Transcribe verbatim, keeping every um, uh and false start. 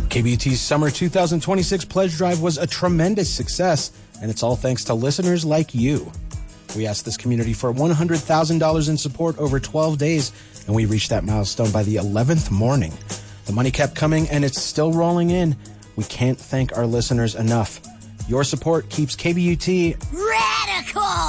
K B U T's Summer two thousand twenty-six Pledge Drive was a tremendous success, and it's all thanks to listeners like you. We asked this community for one hundred thousand dollars in support over twelve days, and we reached that milestone by the eleventh morning. The money kept coming, and it's still rolling in. We can't thank our listeners enough. Your support keeps K B U T radical!